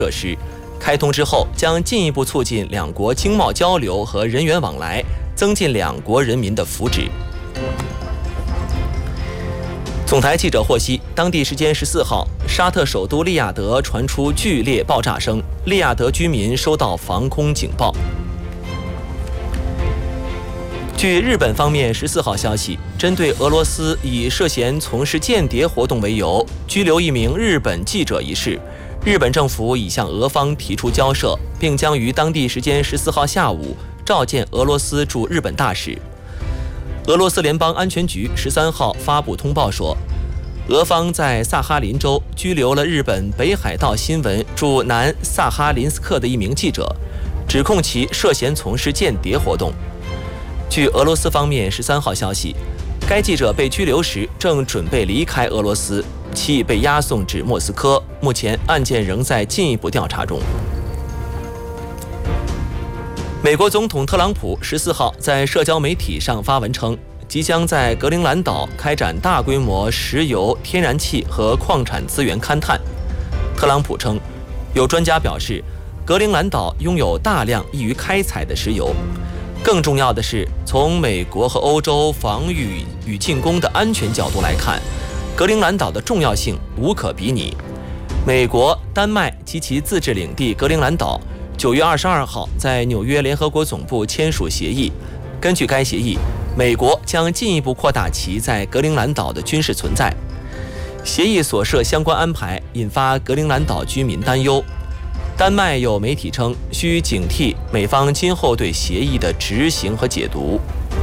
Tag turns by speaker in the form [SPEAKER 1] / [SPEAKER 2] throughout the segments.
[SPEAKER 1] 设施。开通之后，将进一步促进两国经贸交流和人员往来，增进两国人民的福祉。总台记者获悉，当地时间14号，沙特首都利雅得传出剧烈爆炸声，利雅得居民收到防空警报。据日本方面14号消息，针对俄罗斯以涉嫌从事间谍活动为由拘留一名日本记者一事，日本政府已向俄方提出交涉，并将于当地时间14号下午召见俄罗斯驻日本大使。俄罗斯联邦安全局13号发布通报说，俄方在萨哈林州拘留了日本北海道新闻驻南萨哈林斯克的一名记者，指控其涉嫌从事间谍活动。据俄罗斯方面13号消息，该记者被拘留时正准备离开俄罗斯，其已被押送至莫斯科，目前案件仍在进一步调查中。美国总统特朗普14号在社交媒体上发文称，即将在格陵兰岛开展大规模石油、天然气和矿产资源勘探。特朗普称，有专家表示，格陵兰岛拥有大量易于开采的石油。更重要的是，从美国和欧洲防御与进攻的安全角度来看，格陵兰岛的重要性无可比拟。美国、丹麦及其自治领地格陵兰岛9月22号在纽约联合国总部签署协议。根据该协议，美国将进一步扩大其在格陵兰岛的军事存在。协议所涉相关安排引发格陵兰岛居民担忧。丹麦有媒体称，需警惕美方今后对协议的执行和解读。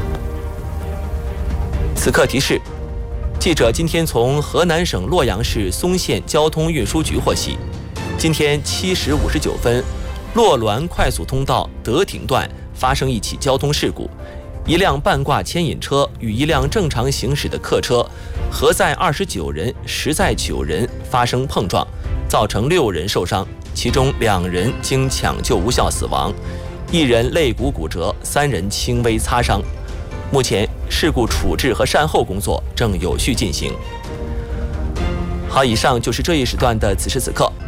[SPEAKER 1] 此刻提示，记者今天从河南省洛阳市嵩县交通运输局获悉，今天7时59分，洛滦快速通道德挺段发生一起交通事故，一辆半挂牵引车与一辆正常行驶的客车合载29人，实载9人发生碰撞，造成6人受伤，其中2人经抢救无效死亡，1人肋骨骨折，3人轻微擦伤。目前事故处置和善后工作正有序进行。好，以上就是这一时段的此时此刻。